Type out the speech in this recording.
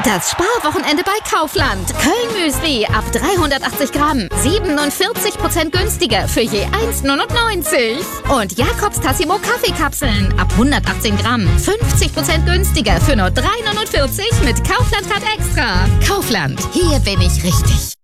Das Sparwochenende bei Kaufland. Köln-Müsli ab 380 Gramm. 47% günstiger für je 1,99. Und Jakobs Tassimo Kaffeekapseln ab 118 Gramm. 50% günstiger für nur 3,49 mit Kaufland Card Extra. Kaufland, hier bin ich richtig.